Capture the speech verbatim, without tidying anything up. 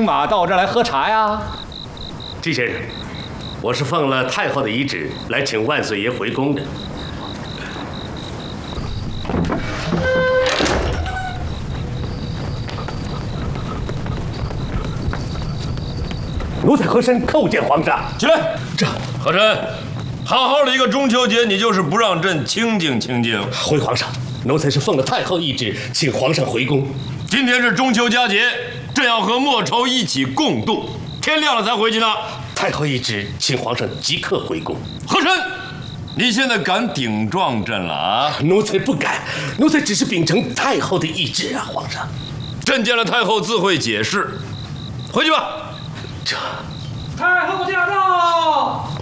马到我这儿来喝茶呀？ 季先生，我是奉了太后的遗旨来请万岁爷回宫的。奴才和珅叩见皇上。 起来，这和珅，好好的一个中秋节，你就是不让朕清静清静。 回皇上，奴才是奉了太后懿旨，请皇上回宫。 今天是中秋佳节，朕要和莫愁一起共度，天亮了才回去呢。 太后懿旨，请皇上即刻回宫。 和珅，你现在敢顶撞朕了啊？ 奴才不敢，奴才只是秉承太后的懿旨啊，皇上。 朕见了太后自会解释，回去吧。 这， 太后驾到！